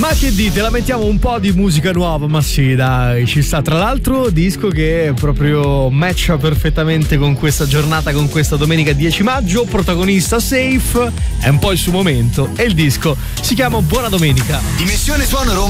Ma che dite, la mettiamo un po' di musica nuova? Ma sì, dai, ci sta. Tra l'altro disco che proprio matcha perfettamente con questa giornata, con questa domenica 10 maggio. Protagonista Safe, è un po' il suo momento e il disco si chiama Buona Domenica. Dimensione Suono Roma